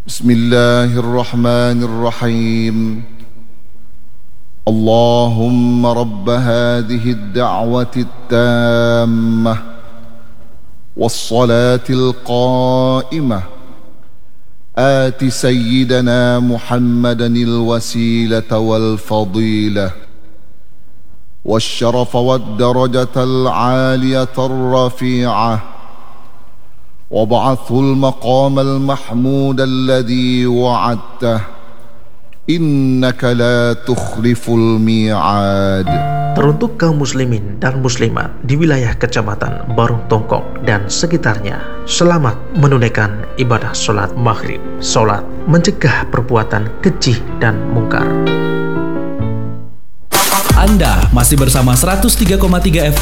بسم الله الرحمن الرحيم اللهم رب هذه الدعوة التامة والصلاة القائمة آت سيدنا محمدا الوسيلة والفضيلة والشرف والدرجة العالية الرفيعة وابعثه المقام المحمود الذي وعدته إنك لا تخلف الميعاد. Teruntuk kaum muslimin dan muslimat di wilayah Kecamatan Barung Tongkok dan sekitarnya, selamat menunaikan ibadah sholat maghrib. Sholat mencegah perbuatan keji dan mungkar. Anda masih bersama 103,3 FM